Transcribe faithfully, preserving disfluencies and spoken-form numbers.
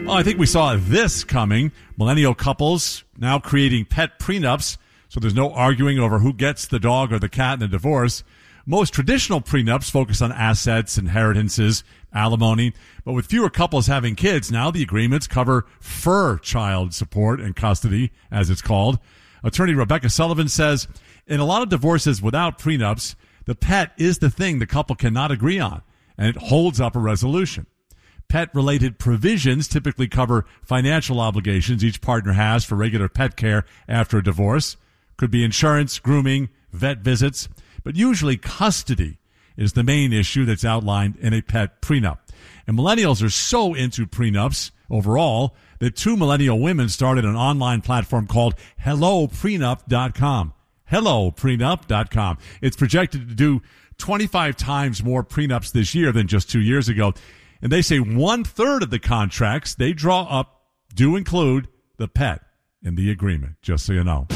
Well, I think we saw this coming. Millennial couples now creating pet prenups, so there's no arguing over who gets the dog or the cat in the divorce. Most traditional prenups focus on assets, inheritances, alimony, but with fewer couples having kids, now the agreements cover fur child support and custody, as it's called. Attorney Rebecca Sullivan says, in a lot of divorces without prenups, the pet is the thing the couple cannot agree on, and it holds up a resolution. Pet-related provisions typically cover financial obligations each partner has for regular pet care after a divorce. Could be insurance, grooming, vet visits, but usually custody is the main issue that's outlined in a pet prenup. And millennials are so into prenups overall that two millennial women started an online platform called hello prenup dot com. hello prenup dot com. It's projected to do twenty-five times more prenups this year than just two years ago. And they say one-third of the contracts they draw up do include the pet in the agreement, just so you know.